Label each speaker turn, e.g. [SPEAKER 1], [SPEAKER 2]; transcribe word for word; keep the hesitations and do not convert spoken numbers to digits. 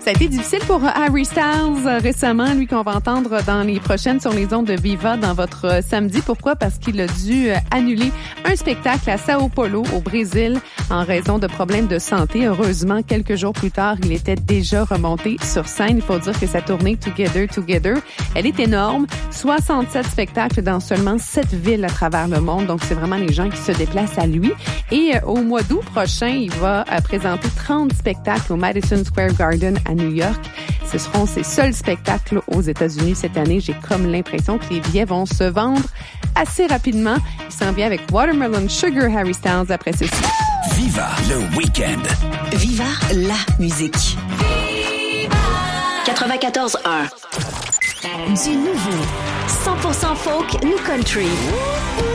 [SPEAKER 1] Ça a été difficile pour Harry Styles euh, récemment, lui qu'on va entendre dans les prochaines sur les ondes de Viva dans votre euh, samedi. Pourquoi? Parce qu'il a dû euh, annuler un spectacle à Sao Paulo, au Brésil, en raison de problèmes de santé. Heureusement, quelques jours plus tard, il était déjà remonté sur scène. Il faut dire que sa tournée Together, Together, elle est énorme. soixante-sept spectacles dans seulement sept villes à travers le monde. Donc, c'est vraiment les gens qui se déplacent à lui. Et euh, au mois d'août prochain, il va euh, présenter trente spectacles au Madison Square Garden à New York. Ce seront ses seuls spectacles aux États-Unis cette année. J'ai comme l'impression que les billets vont se vendre assez rapidement. Il s'en vient avec Watermelon Sugar, Harry Styles, après ceci.
[SPEAKER 2] Viva le week-end.
[SPEAKER 3] Viva la musique. quatre-vingt-quatorze un. Du nouveau. cent pour cent folk, new country.